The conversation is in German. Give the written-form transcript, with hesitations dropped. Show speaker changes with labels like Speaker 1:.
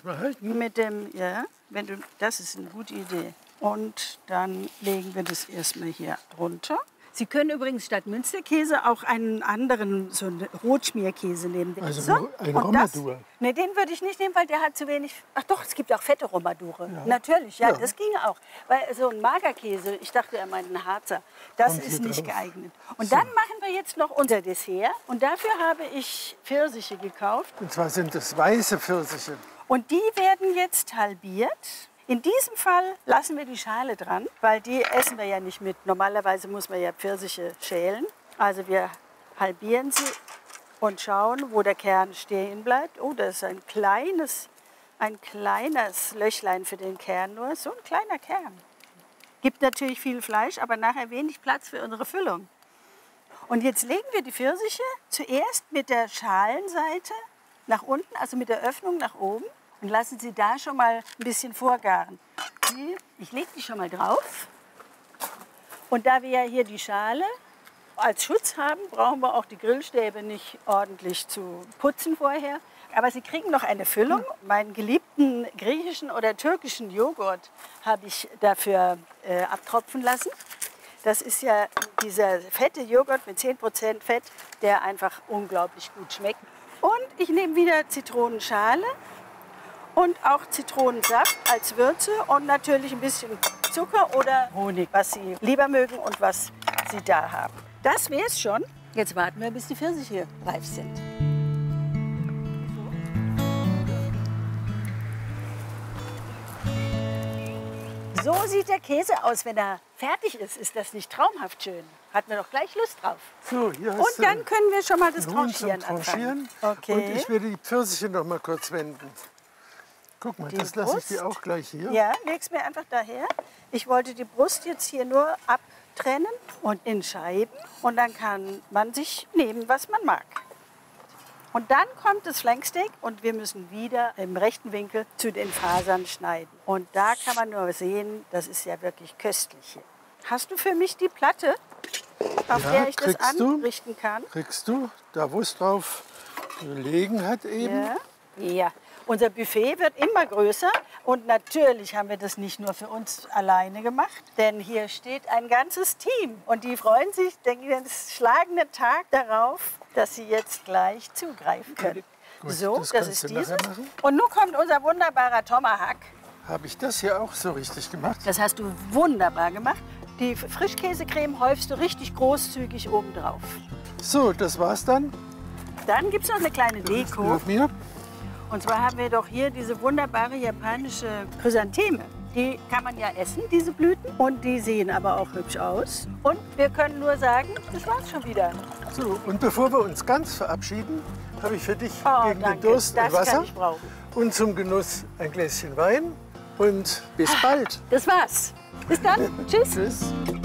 Speaker 1: das mal halten?
Speaker 2: Mit dem, ja, wenn du, das ist eine gute Idee. Und dann legen wir das erstmal hier drunter. Sie können übrigens statt Münsterkäse auch einen anderen, so einen Rotschmierkäse nehmen.
Speaker 1: Also
Speaker 2: so,
Speaker 1: ein
Speaker 2: und
Speaker 1: Romadur.
Speaker 2: Ne, den würde ich nicht nehmen, weil der hat zu wenig. Ach doch, es gibt auch fette Romadure.
Speaker 1: Ja.
Speaker 2: Natürlich, ja,
Speaker 1: Ja.
Speaker 2: das ginge auch. Weil so ein Magerkäse, ich dachte, er meint einen Harzer, das
Speaker 1: Kommt
Speaker 2: ist
Speaker 1: hier
Speaker 2: nicht
Speaker 1: drauf.
Speaker 2: geeignet. Und dann machen wir jetzt noch unser Dessert. Und dafür habe ich Pfirsiche gekauft.
Speaker 1: Und zwar sind es weiße Pfirsiche.
Speaker 2: Und die werden jetzt halbiert. In diesem Fall lassen wir die Schale dran, weil die essen wir ja nicht mit. Normalerweise muss man ja Pfirsiche schälen. Also wir halbieren sie und schauen, wo der Kern stehen bleibt. Oh, das ist ein kleines Löchlein für den Kern nur. So ein kleiner Kern. Gibt natürlich viel Fleisch, aber nachher wenig Platz für unsere Füllung. Und jetzt legen wir die Pfirsiche zuerst mit der Schalenseite nach unten, also mit der Öffnung nach oben. Und lassen Sie da schon mal ein bisschen vorgaren. Ich lege die schon mal drauf. Und da wir ja hier die Schale als Schutz haben, brauchen wir auch die Grillstäbe nicht ordentlich zu putzen vorher. Aber Sie kriegen noch eine Füllung. Meinen geliebten griechischen oder türkischen Joghurt habe ich dafür abtropfen lassen. Das ist ja dieser fette Joghurt mit 10% Fett, der einfach unglaublich gut schmeckt. Und ich nehme wieder Zitronenschale. Und auch Zitronensaft als Würze und natürlich ein bisschen Zucker oder Honig, was Sie lieber mögen und was Sie da haben. Das wäre es schon. Jetzt warten wir, bis die Pfirsiche reif sind. So sieht der Käse aus, wenn er fertig ist. Ist das nicht traumhaft schön? Hatten wir doch gleich Lust drauf.
Speaker 1: So, hier hast
Speaker 2: Und dann können wir schon mal das
Speaker 1: Huhn zum
Speaker 2: Tranchieren anfangen.
Speaker 1: Tranchieren. Und ich werde die Pfirsiche noch mal kurz wenden. Guck mal, das lasse ich dir auch gleich hier.
Speaker 2: Ja, leg's mir einfach daher. Ich wollte die Brust jetzt hier nur abtrennen und in Scheiben. Und dann kann man sich nehmen, was man mag. Und dann kommt das Flanksteak und wir müssen wieder im rechten Winkel zu den Fasern schneiden. Und da kann man nur sehen, das ist ja wirklich köstlich hier. Hast du für mich die Platte, auf
Speaker 1: Ja,
Speaker 2: der ich das
Speaker 1: kriegst du.
Speaker 2: anrichten kann?
Speaker 1: Kriegst du, da wo es drauf gelegen hat eben.
Speaker 2: Ja. Ja. Unser Buffet wird immer größer und natürlich haben wir das nicht nur für uns alleine gemacht, denn hier steht ein ganzes Team und die freuen sich den schlagenden Tag darauf, dass sie jetzt gleich zugreifen können.
Speaker 1: Gut,
Speaker 2: so,
Speaker 1: das
Speaker 2: das
Speaker 1: kannst
Speaker 2: ist
Speaker 1: du nachher
Speaker 2: dieses.
Speaker 1: machen.
Speaker 2: Und nun kommt unser wunderbarer Tomahawk.
Speaker 1: Habe ich das hier auch so richtig gemacht?
Speaker 2: Das hast du wunderbar gemacht. Die Frischkäsecreme häufst du richtig großzügig oben drauf.
Speaker 1: So, das war's dann.
Speaker 2: Dann gibt es noch eine kleine Deko.
Speaker 1: Mit mir.
Speaker 2: Und zwar haben wir doch hier diese wunderbare japanische Chrysantheme. Die kann man ja essen, diese Blüten. Und die sehen aber auch hübsch aus. Und wir können nur sagen, das war's schon wieder.
Speaker 1: So, und bevor wir uns ganz verabschieden, habe ich für dich
Speaker 2: Oh,
Speaker 1: gegen
Speaker 2: danke.
Speaker 1: den Durst
Speaker 2: Das
Speaker 1: Wasser
Speaker 2: kann ich brauchen.
Speaker 1: und zum Genuss ein Gläschen Wein. Und bis bald.
Speaker 2: Das war's. Bis dann. Tschüss.
Speaker 1: Tschüss.